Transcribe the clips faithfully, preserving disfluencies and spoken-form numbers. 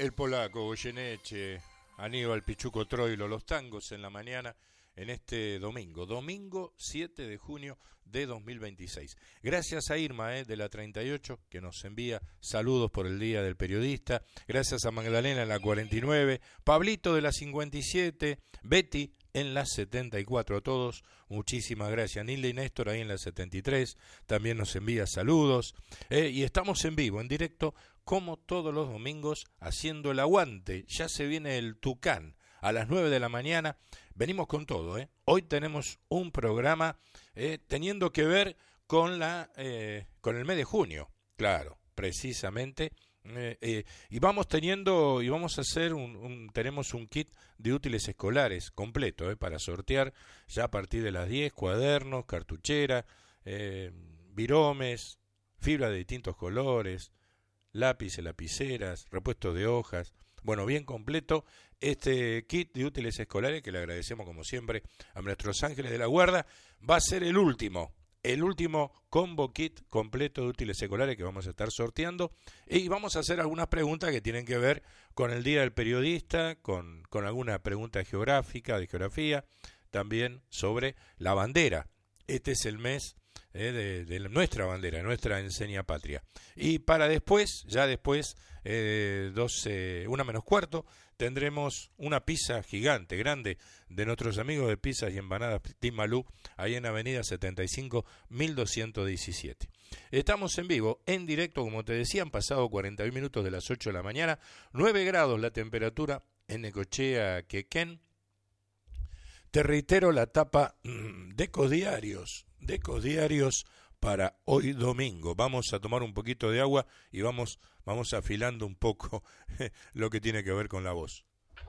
El Polaco, Goyeneche, Aníbal Pichuco Troilo, los tangos en la mañana en este domingo, domingo siete de junio de dos mil veintiséis. Gracias a Irma eh, de la treinta y ocho que nos envía saludos por el Día del Periodista, gracias a Magdalena en la cuarenta y nueve, Pablito de la cincuenta y siete, Betty en la setenta y cuatro, a todos muchísimas gracias. Nilda y Néstor ahí en la setenta y tres también nos envía saludos, eh, y estamos en vivo, en directo, como todos los domingos, haciendo el aguante. Ya se viene el Tucán a las nueve de la mañana, venimos con todo, ¿eh? Hoy tenemos un programa eh, teniendo que ver con, la, eh, con el mes de junio, claro, precisamente. Eh, eh, y vamos teniendo y vamos a hacer un, un tenemos un kit de útiles escolares completo eh, para sortear ya a partir de las diez, cuadernos, cartuchera, eh, viromes, fibra de distintos colores, lápices, lapiceras, repuestos de hojas. Bueno, bien completo este kit de útiles escolares que le agradecemos como siempre a nuestros ángeles de la guarda. Va a ser el último el último combo kit completo de útiles escolares que vamos a estar sorteando, y vamos a hacer algunas preguntas que tienen que ver con el Día del Periodista, con, con alguna pregunta geográfica, de geografía, también sobre la bandera. Este es el mes eh, de, de nuestra bandera, nuestra enseña patria. Y para después, ya después, eh, doce, una menos cuarto, tendremos una pizza gigante, grande, de nuestros amigos de Pizzas y Empanadas Team Malú, ahí en Avenida setenta y cinco, mil doscientos diecisiete. Estamos en vivo, en directo, como te decía, han pasado cuarenta y un minutos de las ocho de la mañana, nueve grados la temperatura en Necochea, Quequén. Te reitero la tapa de Ecodiarios, de Ecodiarios para hoy domingo. Vamos a tomar un poquito de agua y vamos, vamos afilando un poco lo que tiene que ver con la voz.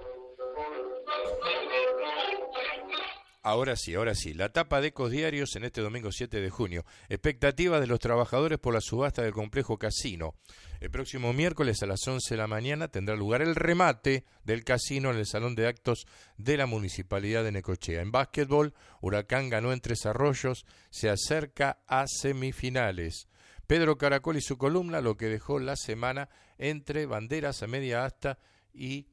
Ahora sí, ahora sí, la tapa de Ecodiarios en este domingo siete de junio. Expectativa de los trabajadores por la subasta del complejo casino. El próximo miércoles a las once de la mañana tendrá lugar el remate del casino en el Salón de Actos de la Municipalidad de Necochea. En básquetbol, Huracán ganó en Tres Arroyos, se acerca a semifinales. Pedro Caracol y su columna, lo que dejó la semana entre banderas a media asta y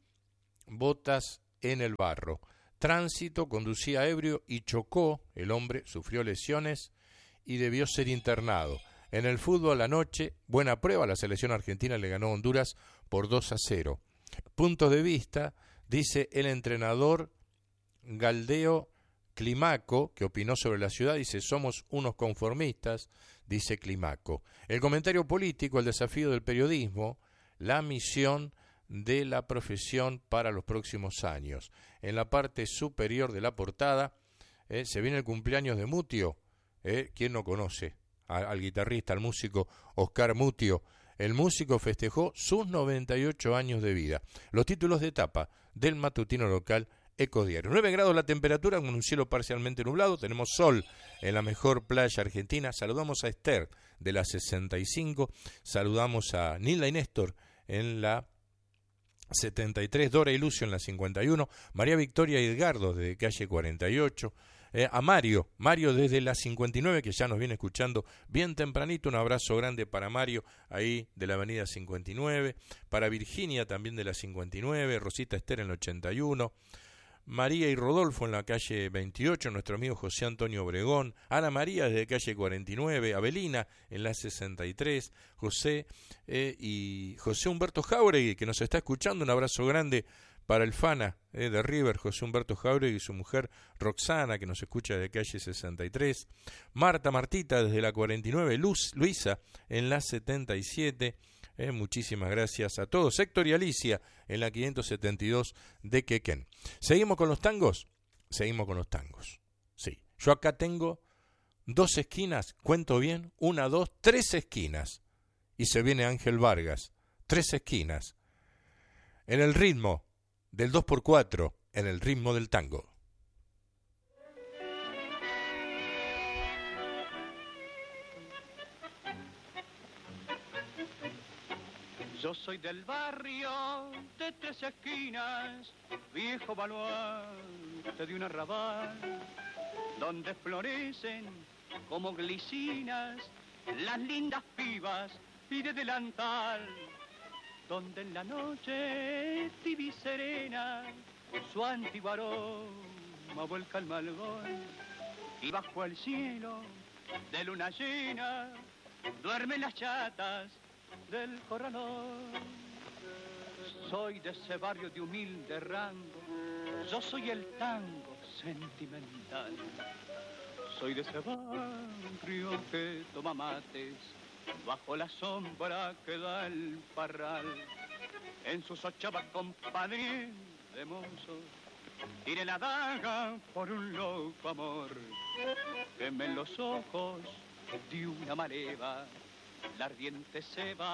botas en el barro. Tránsito, conducía ebrio y chocó, el hombre sufrió lesiones y debió ser internado. En el fútbol anoche, buena prueba, la selección argentina le ganó a Honduras por dos a cero. Puntos de vista, dice el entrenador Galdeo Climaco, que opinó sobre la ciudad, dice: somos unos conformistas, dice Climaco. El comentario político, el desafío del periodismo, la misión de la profesión para los próximos años. En la parte superior de la portada eh, se viene el cumpleaños de Mutio. Eh, ¿Quién no conoce a, al guitarrista, al músico Oscar Mutio? El músico festejó sus noventa y ocho años de vida. Los títulos de etapa del matutino local Ecodiario. nueve grados la temperatura, con un cielo parcialmente nublado. Tenemos sol en la mejor playa argentina. Saludamos a Esther de la sesenta y cinco. Saludamos a Nilda y Néstor en la setenta y tres, Dora y Lucio en la cincuenta y uno, María Victoria y Edgardo desde calle cuarenta y ocho, eh, a Mario, Mario desde la cincuenta y nueve, que ya nos viene escuchando bien tempranito. Un abrazo grande para Mario ahí de la avenida cincuenta y nueve, para Virginia también de la cincuenta y nueve, Rosita Esther en la ochenta y uno, María y Rodolfo en la calle veintiocho, nuestro amigo José Antonio Obregón, Ana María desde calle cuarenta y nueve, Abelina en la sesenta y tres, José eh, y José Humberto Jauregui, que nos está escuchando. Un abrazo grande para el Fana eh, de River, José Humberto Jauregui, y su mujer Roxana, que nos escucha desde calle sesenta y tres, Marta Martita desde la cuarenta y nueve, Luz, Luisa en la setenta y siete. Eh, muchísimas gracias a todos. Héctor y Alicia en la quinientos setenta y dos de Quequén. ¿Seguimos con los tangos? Seguimos con los tangos. Sí. Yo acá tengo dos esquinas, cuento bien, una, dos, tres esquinas. Y se viene Ángel Vargas. Tres esquinas. En el ritmo del dos por cuatro, en el ritmo del tango. Yo soy del barrio de Tres Esquinas, viejo baluarte de un arrabal, donde florecen como glicinas las lindas pibas y de delantal, donde en la noche tibia y serena su antiguo aroma vuelca el malvón, y bajo el cielo de luna llena duermen las chatas del corralón. Soy de ese barrio de humilde rango, yo soy el tango sentimental. Soy de ese barrio que toma mates bajo la sombra que da el parral. En sus ochavas compadre de mozo tiré la daga por un loco amor. Quemen los ojos de una maleva la ardiente ceba